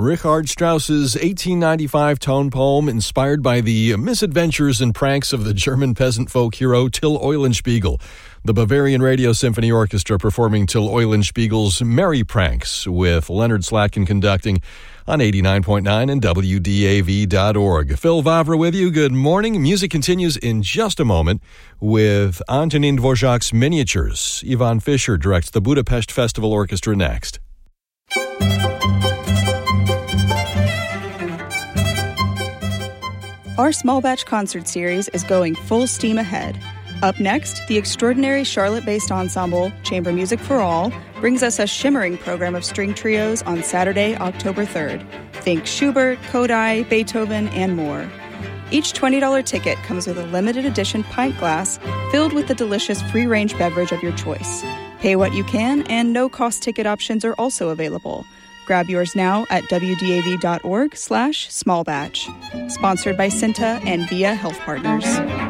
Richard Strauss's 1895 tone poem inspired by the misadventures and pranks of the German peasant folk hero Till Eulenspiegel. The Bavarian Radio Symphony Orchestra performing Till Eulenspiegel's Merry Pranks with Leonard Slatkin conducting on 89.9 and WDAV.org. Phil Vavra with you. Good morning. Music continues in just a moment with Antonin Dvorak's Miniatures. Ivan Fischer directs the Budapest Festival Orchestra next. Our small batch concert series is going full steam ahead. Up next, the extraordinary Charlotte-based ensemble, Chamber Music for All, brings us a shimmering program of string trios on Saturday, October 3rd. Think Schubert, Kodály, Beethoven, and more. Each $20 ticket comes with a limited edition pint glass filled with the delicious free-range beverage of your choice. Pay what you can, and no-cost ticket options are also available. Grab yours now at wdav.org/smallbatch. Sponsored by Cinta and Via Health Partners.